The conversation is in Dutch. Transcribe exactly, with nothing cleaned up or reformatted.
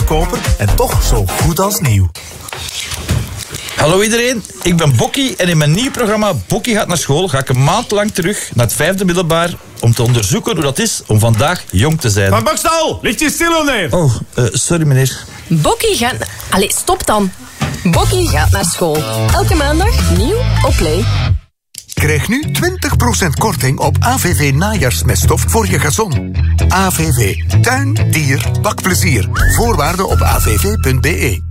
goedkoper en toch zo goed als nieuw. Hallo iedereen, ik ben Bokkie en in mijn nieuw programma Bokkie gaat naar school ga ik een maand lang terug naar het vijfde middelbaar om te onderzoeken hoe dat is om vandaag jong te zijn. Van Bokstal, ligt je stil neer? Oh, uh, sorry meneer. Bokkie gaat... Allee, stop dan. Bokkie gaat naar school. Elke maandag nieuw op Play. Krijg nu twintig procent korting op A V V najaarsmeststof voor je gazon. A V V, tuin, dier, bakplezier. Voorwaarden op a v v punt b e.